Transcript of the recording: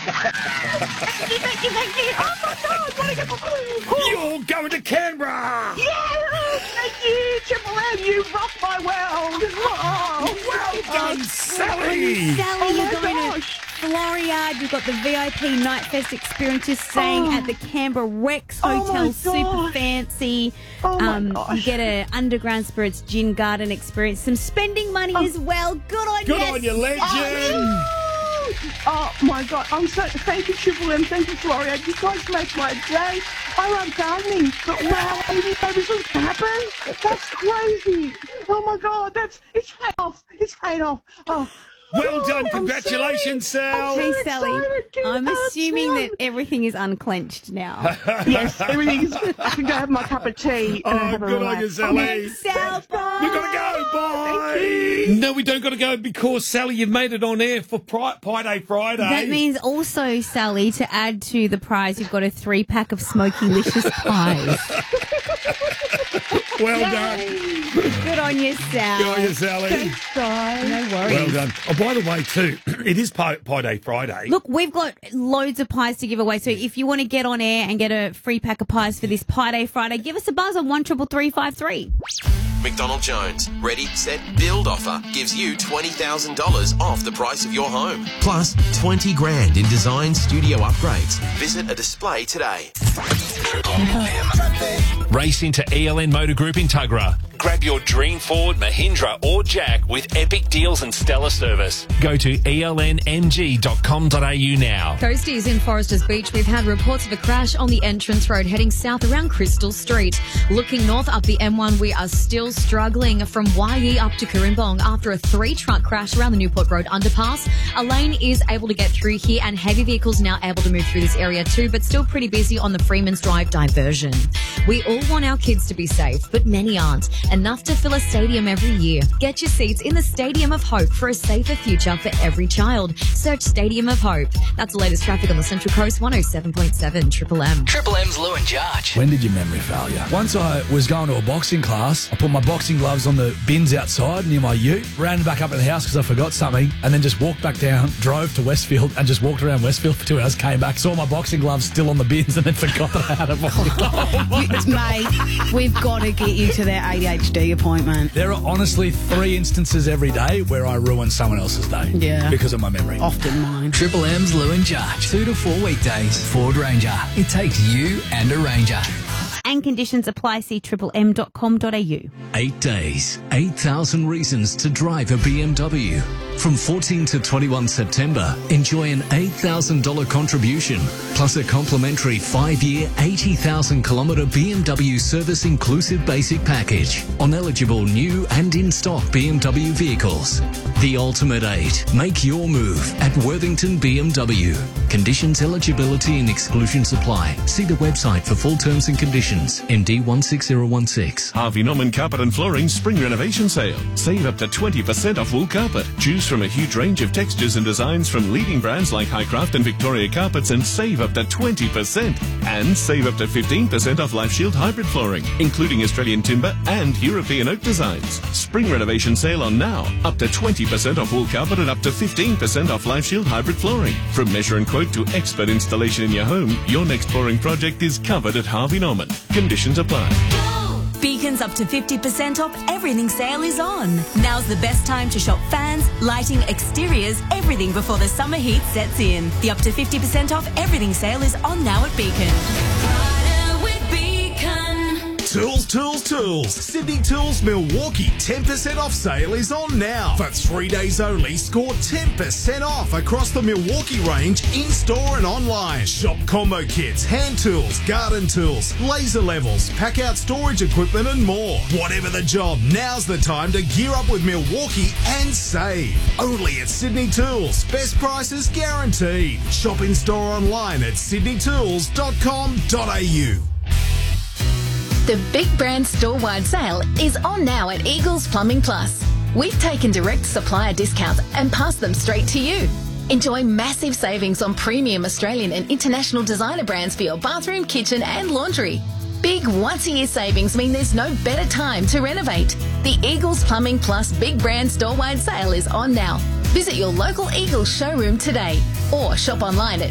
Thank you. Oh, my God. What a good... You're going to Canberra! Yeah! Thank you, Triple M. You rock my world. Oh, Well done, Sally! Sally, you're my going gosh. to Floriade. You've got the VIP Night Fest experiences staying at the Canberra Rex Oh, Hotel, my super gosh. fancy. Oh, my gosh. You get an Underground Spirits Gin Garden experience, some spending money as well. Good on you. Good on you, legend! Oh my God! Thank you, Triple M. Thank you, Floria. You guys make my day. I love gardening, but wow, I didn't know this was happening. That's crazy. Oh my God! It's paid off. It's paid off. Oh. Well done, I'm congratulations, Sal! Hey, so Sally, excited, kid. I'm Oh, assuming that Sal. everything is unclenched now. Yes, everything's. I can go have my cup of tea and Oh, have a good on you, relax. Sally! Thanks, Sal. Bye. We've got to go, bye! Thank you. No, we don't got to go because, Sally, you've made it on air for Pie Day Friday. That means also, Sally, to add to the prize, you've got a 3-pack of Smoky Licious pies. Well done. Good on you, Sal. Good on you, Sally. Thanks, guys. No worries. Well done. Oh, by the way, too, it is Pie Day Friday. Look, we've got loads of pies to give away, so if you want to get on air and get a free pack of pies for this Pie Day Friday, give us a buzz on 133353. McDonald Jones Ready, Set, Build offer gives you $20,000 off the price of your home. Plus 20 grand in design studio upgrades. Visit a display today. Race into ELN Motor Group in Tuggerah. Grab your dream Ford, Mahindra or Jack with epic deals and stellar service. Go to elnmg.com.au now. Coasties in Foresters Beach, we've had reports of a crash on the entrance road heading south around Crystal Street. Looking north up the M1, we are still struggling from Waihee up to Cooranbong after a 3-truck crash around the Newport Road underpass. A lane is able to get through here and heavy vehicles now able to move through this area too, but still pretty busy on the Freeman's Drive diversion. We all want our kids to be safe, but many aren't. Enough to fill a stadium every year. Get your seats in the Stadium of Hope for a safer future for every child. Search Stadium of Hope. That's the latest traffic on the Central Coast, 107.7 Triple M. Triple M's Lou and Jarge. When did your memory fail you? Once I was going to a boxing class, I put my boxing gloves on the bins outside near my ute, ran back up in the house because I forgot something, and then just walked back down, drove to Westfield, and just walked around Westfield for 2 hours, came back, saw my boxing gloves still on the bins, and then forgot that I had a boxing glove. Mate, we've got to get you to that ADHD appointment. There are honestly 3 instances every day where I ruin someone else's day. Yeah. Because of my memory. Often mine. Triple M's Lou and Jarge. 2 to 4 weekdays. Ford Ranger. It takes you and a Ranger. And conditions apply. See triplem.com.au. 8 days, 8,000 reasons to drive a BMW. From 14 to 21 September, enjoy an $8,000 contribution, plus a complimentary 5-year, 80,000-kilometre BMW service-inclusive basic package on eligible new and in-stock BMW vehicles. The ultimate 8. Make your move at Worthington BMW. Conditions, eligibility and exclusions apply. See the website for full terms and conditions. MD 16016. Harvey Norman Carpet and Flooring Spring Renovation Sale. Save up to 20% off wool carpet. Choose from a huge range of textures and designs from leading brands like Highcraft and Victoria Carpets and save up to 20%. And save up to 15% off Life Shield hybrid flooring, including Australian timber and European oak designs. Spring Renovation Sale on now. Up to 20% off wool carpet and up to 15% off Life Shield hybrid flooring. From measure and quote to expert installation in your home, your next flooring project is covered at Harvey Norman. Conditions apply. Beacon's up to 50% off everything sale is on. Now's the best time to shop fans, lighting, exteriors, everything before the summer heat sets in. The up to 50% off everything sale is on now at Beacon. Tools, tools, tools. Sydney Tools Milwaukee 10% off sale is on now. For 3 days only, score 10% off across the Milwaukee range in-store and online. Shop combo kits, hand tools, garden tools, laser levels, pack-out storage equipment and more. Whatever the job, now's the time to gear up with Milwaukee and save. Only at Sydney Tools. Best prices guaranteed. Shop in-store online at sydneytools.com.au. The Big Brand Store-wide sale is on now at Eagles Plumbing Plus. We've taken direct supplier discounts and passed them straight to you. Enjoy massive savings on premium Australian and international designer brands for your bathroom, kitchen and laundry. Big once-a-year savings mean there's no better time to renovate. The Eagles Plumbing Plus Big Brand Store-wide sale is on now. Visit your local Eagles showroom today or shop online at